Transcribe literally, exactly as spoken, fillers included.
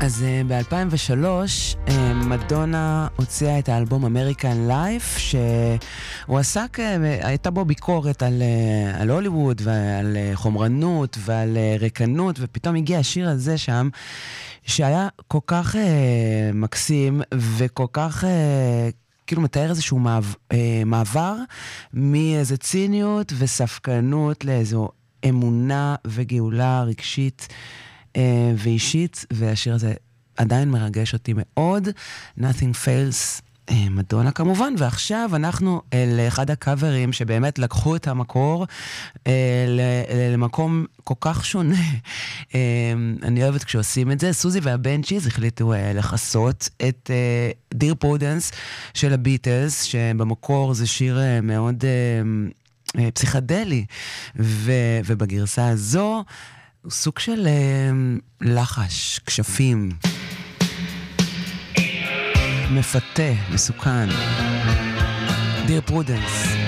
אז ב-אלפיים ושלוש מדונה הוציאה את האלבום American Life, שהוא עסק, הייתה בו ביקורת על, על הוליווד ועל חומרנות ועל ריקנות, ופתאום הגיע השיר הזה שם, שהיה כל כך אה, מקסים וכל כך אה, כאילו מתאר איזשהו מעבר, אה, מעבר מאיזה ציניות וספקנות לאיזו אמונה וגאולה רגשית אה, ואישית, והשיר הזה עדיין מרגש אותי מאוד. Nothing Fails, אה, מדונה כמובן. ועכשיו אנחנו אל אחד הקאברים שבאמת לקחו את המקור אה, למקום כל כך שונה. אה, אני אוהבת כשעושים את זה. סוזי והבנצ'יז החליטו אה, לחסות את אה, דיר פרודנס של הביטלס, שבמקור זה שיר אה, מאוד אה, אה, פסיכדלי, ו, ובגרסה הזו הוא סוג של אה, לחש, כשפים, מפתה, מסוכן. דיר פרודנס.